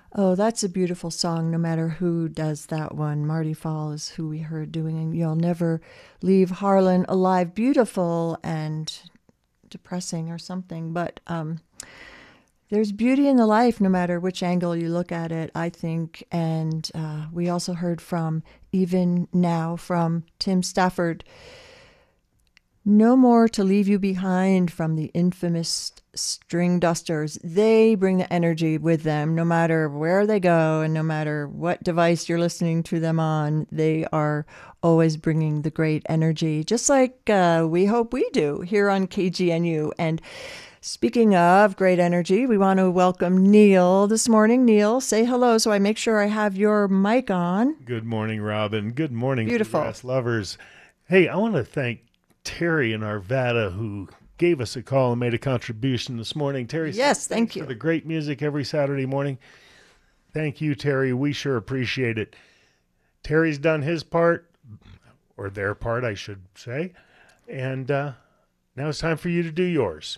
Oh, that's a beautiful song, no matter who does that one. Marty Fall is who we heard doing and You'll Never Leave Harlan Alive. Beautiful and depressing or something. But there's beauty in the life, no matter which angle you look at it, I think. And we also heard from Even Now from Tim Stafford. No More to Leave You Behind from the infamous String Dusters. They bring the energy with them no matter where they go and no matter what device you're listening to them on. They are always bringing the great energy, just like we hope we do here on KGNU. And speaking of great energy, we want to welcome Neil this morning. Neil, say hello so I make sure I have your mic on. Good morning, Robin. Good morning, Beautiful. bluegrass lovers. Hey, I want to thank Terry in Arvada who gave us a call and made a contribution this morning. Terry, yes, thank you for the great music every Saturday morning. Thank you, Terry. We sure appreciate it. Terry's done his part, or their part, I should say. And now it's time for you to do yours.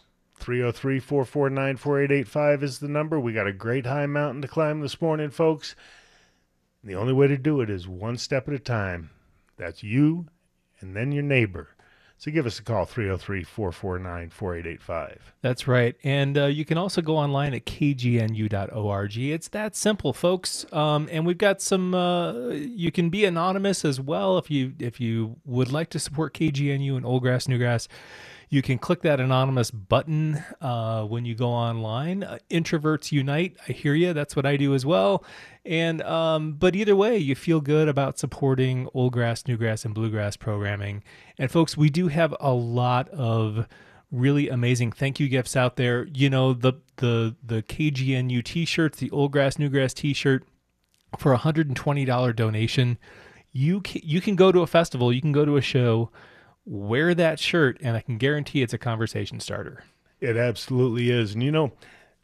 303-449-4885 is the number. We got a great high mountain to climb this morning, folks. And the only way to do it is one step at a time. That's you and then your neighbor. So give us a call, 303-449-4885. That's right. And you can also go online at kgnu.org. It's that simple, folks. And we've got some, you can be anonymous as well if you would like to support KGNU and Oldgrass, Newgrass. You can click that anonymous button when you go online. Introverts Unite. I hear you. That's what I do as well. And but either way, you feel good about supporting Oldgrass, Newgrass, and Bluegrass programming. And folks, we do have a lot of really amazing thank you gifts out there. You know, the KGNU T-shirts, the Oldgrass, Newgrass T-shirt for $120 donation. You can go to a festival. You can go to a show. Wear that shirt, and I can guarantee it's a conversation starter. It absolutely is. And you know,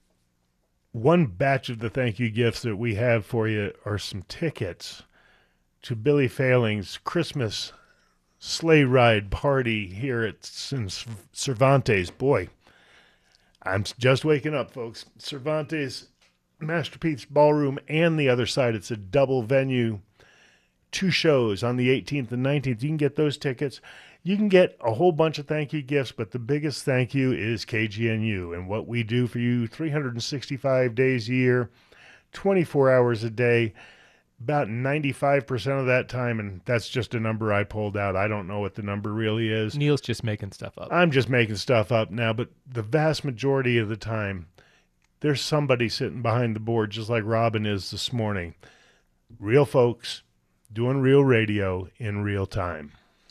one batch of the thank you gifts that we have for you are some tickets to Billy Failing's Christmas sleigh ride party here at Cervantes. Boy, I'm just waking up, folks. Cervantes, Masterpiece Ballroom, and the other side. It's a double venue. 2 shows on the 18th and 19th. You can get those tickets. You can get a whole bunch of thank you gifts, but the biggest thank you is KGNU and what we do for you 365 days a year, 24 hours a day, about 95% of that time, and that's just a number I pulled out. I don't know what the number really is. Neil's just making stuff up. I'm just making stuff up now, but the vast majority of the time, there's somebody sitting behind the board just like Robin is this morning. Real folks doing real radio in real time.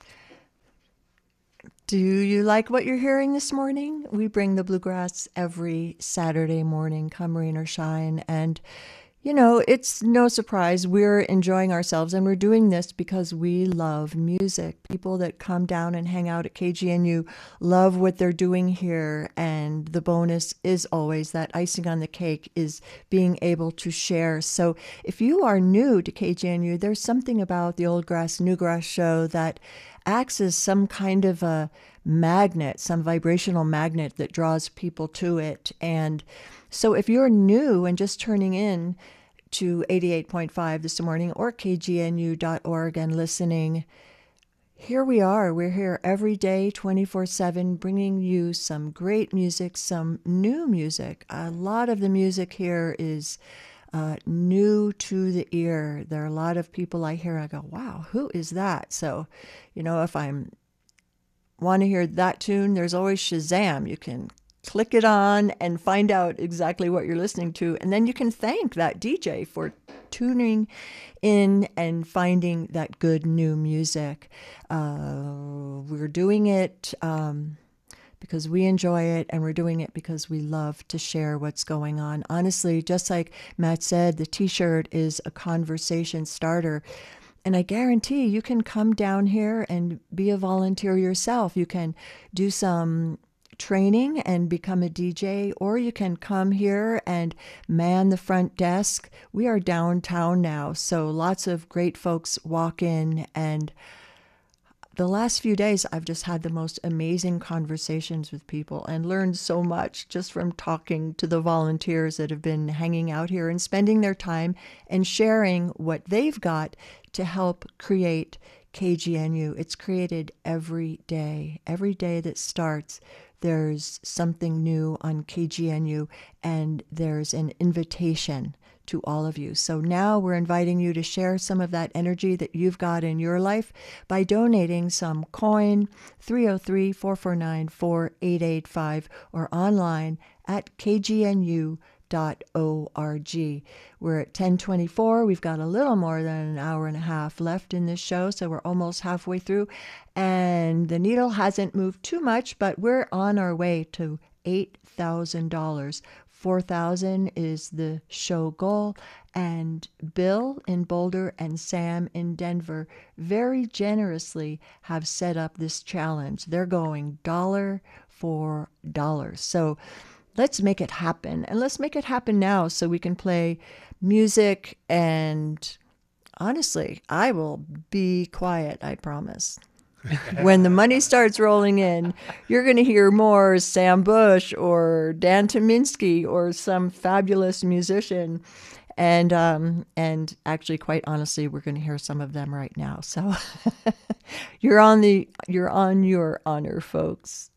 Do you like what you're hearing this morning? We bring the bluegrass every Saturday morning, come rain or shine. And, you know, it's no surprise we're enjoying ourselves, and we're doing this because we love music. People that come down and hang out at KGNU love what they're doing here. And the bonus is always that icing on the cake is being able to share. So if you are new to KGNU, there's something about the Oldgrass Newgrass show that acts as some kind of a magnet, some vibrational magnet that draws people to it. And so if you're new and just turning in to 88.5 this morning or kgnu.org and listening, here we are. We're here every day, 24/7, bringing you some great music, some new music. A lot of the music here is new to the ear. There are a lot of people I hear, I go, wow, who is that? So, you know, if I want to hear that tune, there's always Shazam. You can click it on and find out exactly what you're listening to. And then you can thank that DJ for tuning in and finding that good new music. We're doing it because we enjoy it, and we're doing it because we love to share what's going on. Honestly, just like Matt said, the T-shirt is a conversation starter. And I guarantee you can come down here and be a volunteer yourself. You can do some training and become a DJ, or you can come here and man the front desk. We are downtown now, so lots of great folks walk in, and the last few days, I've just had the most amazing conversations with people and learned so much just from talking to the volunteers that have been hanging out here and spending their time and sharing what they've got to help create KGNU. It's created every day. Every day that starts, there's something new on KGNU, and there's an invitation to all of you. So now we're inviting you to share some of that energy that you've got in your life by donating some coin, 303-449-4885, or online at kgnu.org. We're at 10:24. We've got a little more than an hour and a half left in this show, so we're almost halfway through. And the needle hasn't moved too much, but we're on our way to $8,000. 4,000 is the show goal, and Bill in Boulder and Sam in Denver very generously have set up this challenge. They're going dollar for dollar. So let's make it happen, and let's make it happen now so we can play music, and honestly, I will be quiet, I promise. When the money starts rolling in, you're going to hear more Sam Bush or Dan Tominski or some fabulous musician. And actually, quite honestly, we're going to hear some of them right now. So you're on your honor, folks.